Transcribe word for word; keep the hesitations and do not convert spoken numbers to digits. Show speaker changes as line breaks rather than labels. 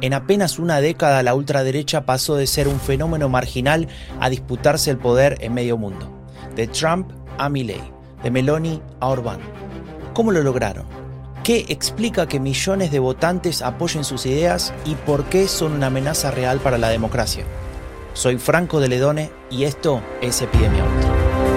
En apenas una década la ultraderecha pasó de ser un fenómeno marginal a disputarse el poder en medio mundo. De Trump a Milei, de Meloni a Orbán. ¿Cómo lo lograron? ¿Qué explica que millones de votantes apoyen sus ideas y por qué son una amenaza real para la democracia? Soy Franco de Ledone y esto es Epidemia Ultra.